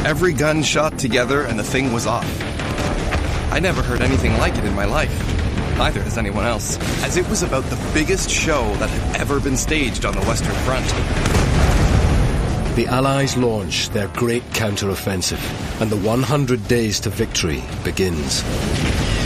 Every gun shot together and the thing was off. I never heard anything like it in my life. Neither has anyone else, as it was about the biggest show that had ever been staged on the Western Front. The Allies launch their great counter-offensive, and the 100 days to victory begins.